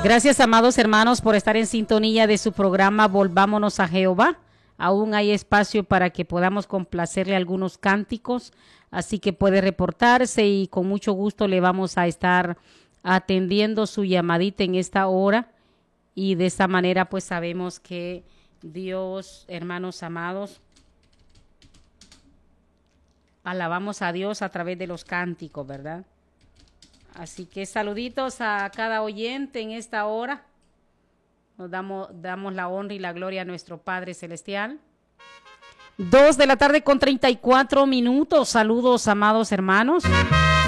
Gracias, amados hermanos, por estar en sintonía de su programa Volvámonos a Jehová. Aún hay espacio para que podamos complacerle algunos cánticos, así que puede reportarse y con mucho gusto le vamos a estar atendiendo su llamadita en esta hora. Y de esta manera pues sabemos que Dios, hermanos amados, alabamos a Dios a través de los cánticos, ¿verdad? Así que saluditos a cada oyente en esta hora. Nos damos la honra y la gloria a nuestro Padre Celestial. 2 de la tarde con 34 minutos. Saludos, amados hermanos.